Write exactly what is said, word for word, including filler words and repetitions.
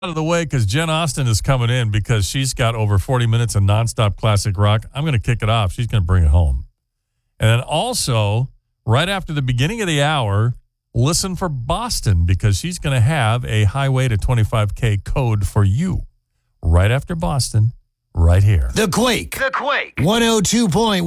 out of the way because Jen Austen is coming in because she's got over forty minutes of nonstop classic rock. I'm going to kick it off. She's going to bring it home. And then also, right after the beginning of the hour, listen for Boston because she's going to have a highway to twenty-five K code for you. Right after Boston, right here. The Quake. The Quake. one oh two point one